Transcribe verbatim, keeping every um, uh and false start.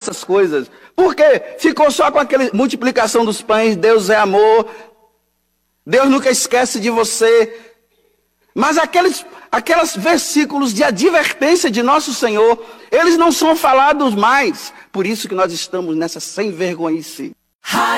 essas coisas. Por quê? Ficou só com aquela multiplicação dos pães, Deus é amor, Deus nunca esquece de você. Mas aqueles, aqueles versículos de advertência de nosso Senhor, eles não são falados mais. Por isso que nós estamos nessa sem vergonhice.